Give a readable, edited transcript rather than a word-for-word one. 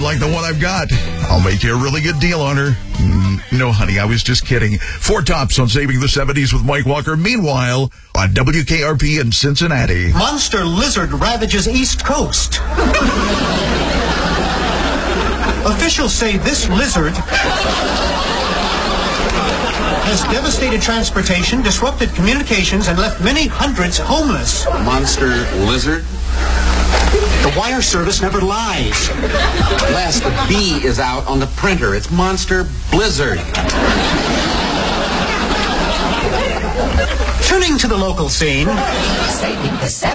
like the one I've got? I'll make you a really good deal on her. No, honey, I was just kidding. 4 tops on Saving the 70s with Mike Walker. Meanwhile, on WKRP in Cincinnati. Monster lizard ravages East Coast. Officials say this lizard has devastated transportation, disrupted communications, and left many hundreds homeless. Monster lizard? The wire service never lies. Les, the B is out on the printer. It's Monster Blizzard. Turning to the local scene. Saving the 70s.